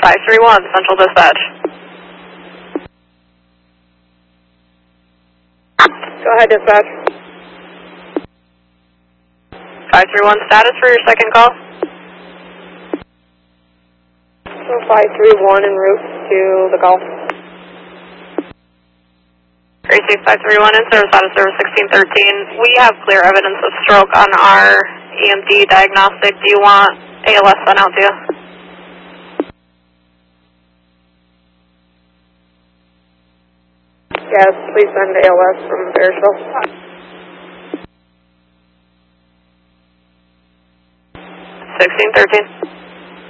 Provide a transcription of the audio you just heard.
531, Central Dispatch. Go ahead, dispatch. 531, status for your second call. So 531 en route to the Gulf. Great, 531 in service out of service 1613. We have clear evidence of stroke on our EMD diagnostic. Do you want ALS sent out to you? Yes, please send ALS from Bearsville. 1613.